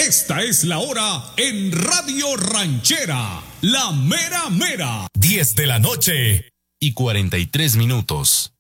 Esta es la hora en Radio Ranchera, la mera mera. 10 de la noche y 43 minutos.